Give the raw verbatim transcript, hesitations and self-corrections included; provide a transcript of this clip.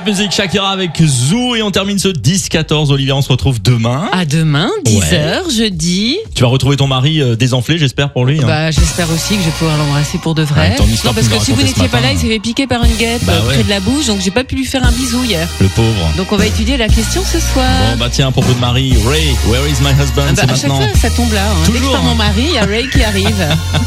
Top Music, Shakira avec Zou et on termine ce dix quatorze. Olivia, on se retrouve demain. À demain, dix heures, jeudi. Tu vas retrouver ton mari euh, désenflé, j'espère pour lui. Hein. Bah, j'espère aussi que je vais pouvoir l'embrasser pour de vrai. Ouais, ton histoire non, parce que tu que nous si vous racontais n'étiez ce pas là, matin. il s'est fait piquer par une guêpe Bah euh, ouais. près de la bouche, donc j'ai pas pu lui faire un bisou hier. Le pauvre. Donc on va étudier la question ce soir. Bon bah tiens, à propos de Ray, Ray, where is my husband? Ah bah, C'est à chaque maintenant. fois, ça tombe là. Hein. Dès que je Toujours, parle hein. mon mari, il y a Ray qui arrive.